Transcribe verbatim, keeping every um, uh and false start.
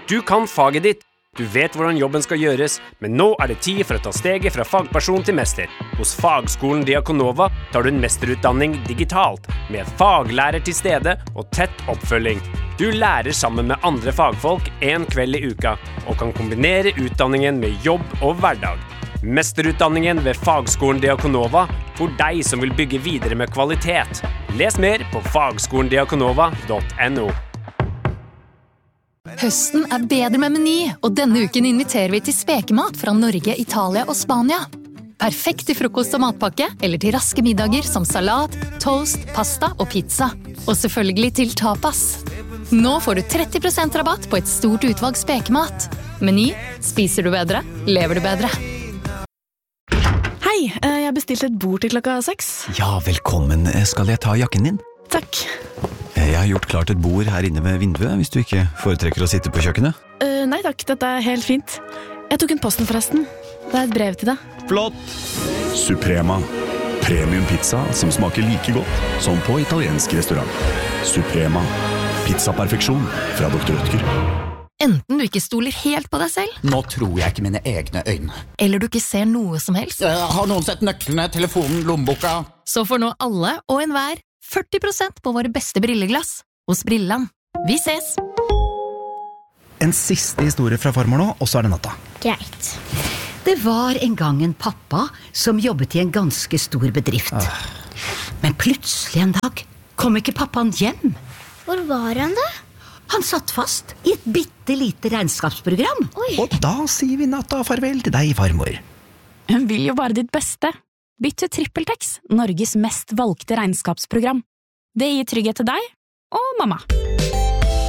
Du kan faget ditt. Du vet hvordan jobben skal gjøres, men nå er det tid for å ta steget fra fagperson til mester. Hos Fagskolen Diakonova tar du en mesterutdanning digitalt, med faglærer til stede og tett oppfølging. Du lærer sammen med andre fagfolk en kveld i uka, og kan kombinere utdanningen med jobb og hverdag. Mesterutdanningen ved Fagskolen Diakonova for deg som vil bygge videre med kvalitet. Les mer på fagskolen diakonova punktum no. Høsten er bedre med Meny, og denne uken inviterer vi til spekemat fra Norge, Italia og Spania. Perfekt til frokost og matpakke, eller til raske middager som salat, toast, pasta og pizza. Og selvfølgelig til tapas. Nå får du tretti prosent rabatt på et stort utvalg spekemat. Meny, spiser du bedre, lever du bedre. Hei, jeg bestilte et bord til klokka seks. Ja, velkommen. Skal jeg ta jakken din? Takk. Jeg har gjort klart et bord her inne ved vinduet, hvis du ikke foretrekker å sitte på kjøkkenet. Uh, nei takk, dette er helt fint. Jeg tok en posten forresten. Det er et brev til deg. Flott! Suprema. Premium pizza som smaker like godt som på italiensk restaurant. Suprema. Pizzaperfeksjon fra doktor Rødtger. Enten du ikke stoler helt på deg selv, Nå tror jeg ikke mine egne øyne. eller du ikke ser noe som helst, Uh, har noen sett nøklene, telefonen, lommeboka? så får nå alle og enhver førti prosent på våre beste brilleglass hos Brilland. Vi ses! En siste historie fra farmor nå, og så er det natta. Greit. Det var en gang en pappa som jobbet i en ganske stor bedrift. Men plutselig en dag kom ikke pappaen hjem. Hvor var han da? Han satt fast i et bittelite regnskapsprogram. Oi. Og da sier vi natta farvel til deg, farmor. Hun vil jo bare ditt beste. Bytt til TrippelTex, Norges mest valgte regnskapsprogram. Det gir trygghet til deg og mamma.